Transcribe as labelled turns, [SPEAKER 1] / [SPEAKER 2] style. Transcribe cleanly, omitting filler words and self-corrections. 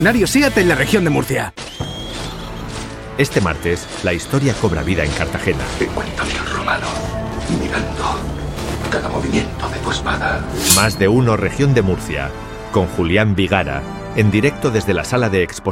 [SPEAKER 1] SEAT en la región de Murcia.
[SPEAKER 2] Este martes, la historia cobra vida en Cartagena.
[SPEAKER 3] Cuéntame el romano, mirando cada movimiento de tu espada.
[SPEAKER 2] Más de uno, región de Murcia, con Julián Vigara, en directo desde la sala de exposición.